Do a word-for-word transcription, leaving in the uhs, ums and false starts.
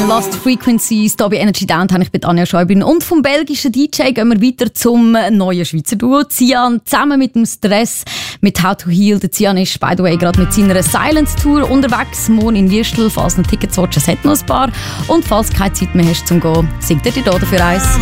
Lost Frequencies hier bei Energy Downtown. Ich bin Anja Scheubin. Und vom belgischen D J gehen wir weiter zum neuen Schweizer Duo Zian. Zusammen mit dem Stress mit How to Heal. Der Zian ist, by the way, gerade mit seiner Silence Tour unterwegs. Morgen in Liestel. Falls du noch Tickets willst, es hat noch ein paar. Und falls du keine Zeit mehr hast zum Gehen, singt er dir hier dafür eins.